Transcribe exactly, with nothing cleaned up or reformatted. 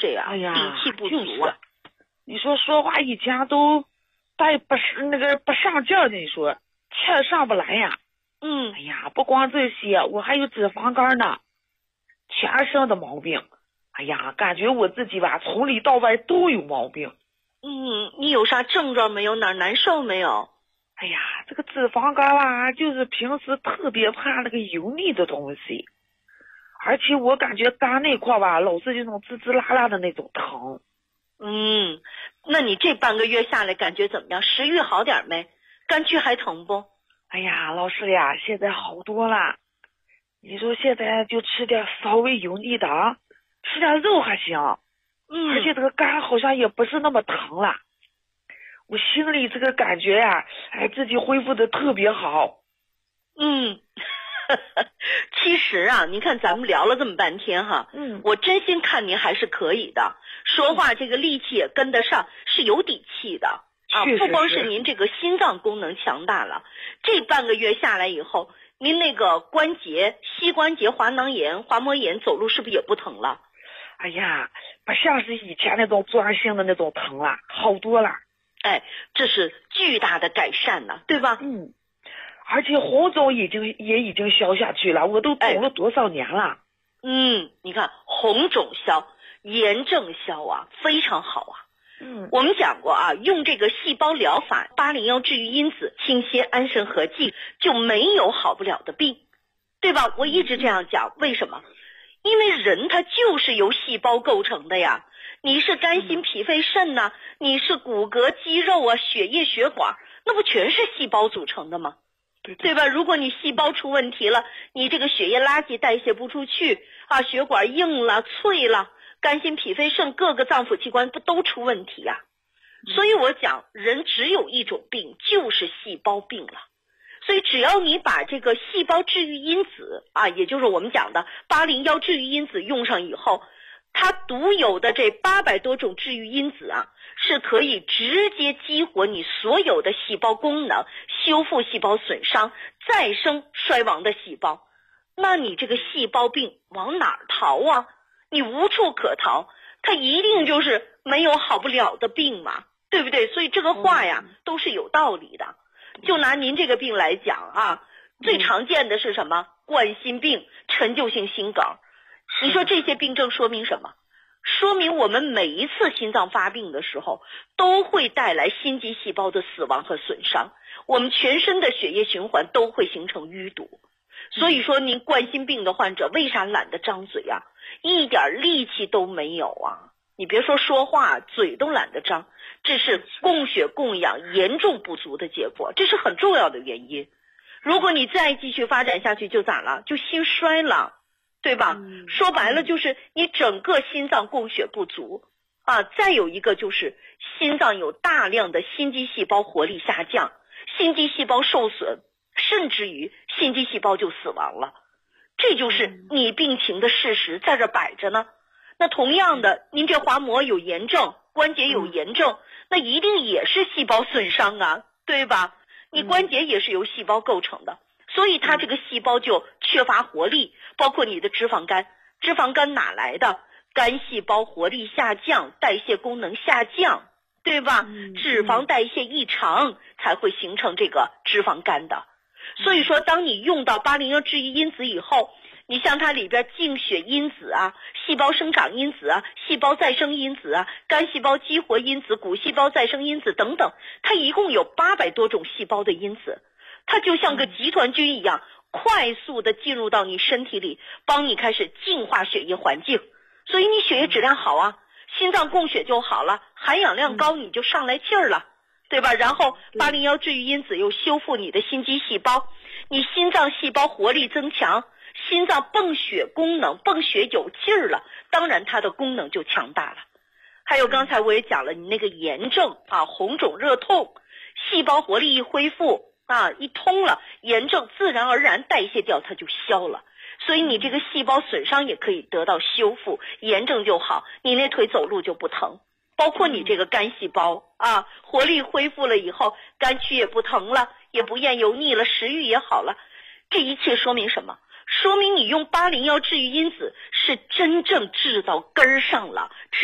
这样， 哎呀， 底气不足啊。 就是、你说说话以前都带不是那个不上劲的，你说气上不来呀。 嗯， 哎呀，不光这些，我还有脂肪肝呢，全身的毛病。哎呀，感觉我自己吧，从里到外都有毛病。 嗯，你有啥症状没有？哪儿难受没有？ 哎呀，这个脂肪肝吧，就是平时特别怕那个油腻的东西，而且我感觉肝那块吧，老是这种滋滋啦啦的那种疼。 嗯，那你这半个月下来感觉怎么样？食欲好点没？肝区还疼不？ 哎呀，老师呀，现在好多了。你说现在就吃点稍微油腻的，吃点肉还行。 嗯， 而且这个肝好像也不是那么疼了。我心里这个感觉呀、啊，哎，自己恢复的特别好。 嗯，其实啊，你看咱们聊了这么半天哈， 嗯， 我真心看您还是可以的，说话这个力气也跟得上，是有底气的啊。不光是您这个心脏功能强大了，这半个月下来以后，您那个关节、膝关节滑囊炎、滑膜炎，走路是不是也不疼了？ 哎呀，不像是以前那种钻性的那种疼了，好多了。 哎，这是巨大的改善呢，对吧？ 嗯，而且红肿已经也已经消下去了，我都肿了多少年了。哎、 嗯，你看红肿消，炎症消啊，非常好啊。 嗯， 我们讲过啊，用这个细胞疗法八零幺治愈因子、清泻安神合剂，就没有好不了的病，对吧？我一直这样讲，为什么？因为人他就是由细胞构成的呀，你是肝心脾肺肾呐、啊，你是骨骼肌肉啊，血液血管，那不全是细胞组成的吗？ 对对吧？如果你细胞出问题了，你这个血液垃圾代谢不出去啊，血管硬了脆了，肝心脾肺肾各个脏腑器官不都出问题呀、啊？所以我讲人只有一种病，就是细胞病了。所以只要你把这个细胞治愈因子啊，也就是我们讲的八零幺治愈因子用上以后，它独有的这八百多种治愈因子啊，是可以直接激活你所有的细胞功能，修复细胞损伤，再生衰亡的细胞。那你这个细胞病往哪儿逃啊？你无处可逃，它一定就是没有好不了的病嘛，对不对？所以这个话呀，都是有道理的。就拿您这个病来讲啊，最常见的是什么？冠心病、陈旧性心梗。你说这些病症说明什么？说明我们每一次心脏发病的时候，都会带来心肌细胞的死亡和损伤，我们全身的血液循环都会形成淤堵。所以说您冠心病的患者为啥懒得张嘴啊？一点力气都没有啊！你别说说话，嘴都懒得张，这是供血供氧严重不足的结果，这是很重要的原因。如果你再继续发展下去，就咋了？就心衰了，对吧？嗯、说白了就是你整个心脏供血不足啊。再有一个就是心脏有大量的心肌细胞活力下降，心肌细胞受损，甚至于心肌细胞就死亡了。这就是你病情的事实，在这摆着呢。那同样的，您这滑膜有炎症，关节有炎症，那一定也是细胞损伤啊，对吧？你关节也是由细胞构成的，所以它这个细胞就缺乏活力，包括你的脂肪肝。脂肪肝哪来的？肝细胞活力下降，代谢功能下降，对吧？脂肪代谢异常才会形成这个脂肪肝的。所以说当你用到八零幺治愈因子以后，你像它里边净血因子啊、细胞生长因子啊、细胞再生因子啊、肝细胞激活因子、骨细胞再生因子等等，它一共有八百多种细胞的因子，它就像个集团军一样，快速的进入到你身体里，帮你开始净化血液环境，所以你血液质量好啊，心脏供血就好了，含氧量高你就上来气儿了，对吧？然后八零幺治愈因子又修复你的心肌细胞，你心脏细胞活力增强，心脏泵血功能，泵血有劲儿了，当然它的功能就强大了。还有刚才我也讲了，你那个炎症啊，红肿热痛，细胞活力一恢复啊，一通了，炎症自然而然代谢掉，它就消了。所以你这个细胞损伤也可以得到修复，炎症就好，你那腿走路就不疼。包括你这个肝细胞啊，活力恢复了以后，肝区也不疼了，也不厌油腻了，食欲也好了。这一切说明什么？说明你用八零幺治愈因子是真正治到根儿上了。